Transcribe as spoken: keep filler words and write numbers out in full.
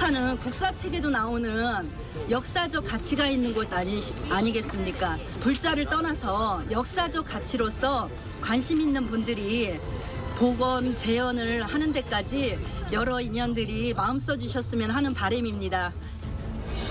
북한은 국사책에도 나오는 역사적 가치가 있는 곳 아니, 아니겠습니까? 불자를 떠나서 역사적 가치로서 관심 있는 분들이 복원, 재현을 하는 데까지 여러 인연들이 마음 써주셨으면 하는 바람입니다.